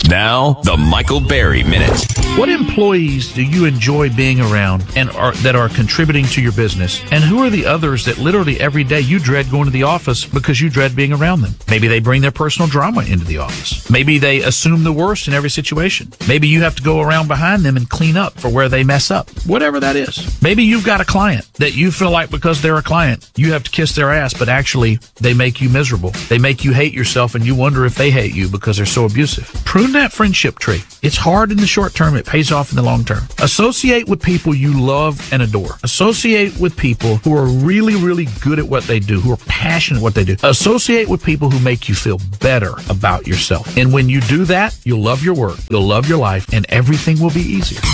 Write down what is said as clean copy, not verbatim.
Now, the Michael Berry Minute. What employees do you enjoy being around and that are contributing to your business? And who are the others that literally every day you dread going to the office because you dread being around them? Maybe they bring their personal drama into the office. Maybe they assume the worst in every situation. Maybe you have to go around behind them and clean up for where they mess up. Whatever that is. Maybe you've got a client that you feel like because they're a client, you have to kiss their ass, but actually they make you miserable. They make you hate yourself and you wonder if they hate you because they're so abusive. Prune that friendship tree. It's hard in the short term. It pays off in the long term. Associate with people you love and adore. Associate with people who are really, really good at what they do, who are passionate at what they do. Associate with people who make you feel better about yourself. And when you do that, you'll love your work, you'll love your life, and everything will be easier.